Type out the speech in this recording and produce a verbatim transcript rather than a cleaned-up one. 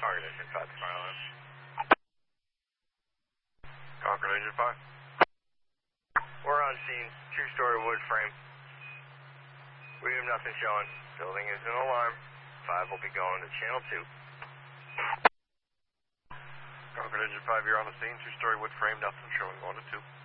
Concord Engine five, Smile Line. Concord Engine five. We're on scene, two-story wood frame. We have nothing showing. Building is an alarm. five will be going to channel two. Concord Engine five, you're on the scene, two-story wood frame, nothing showing, going to two.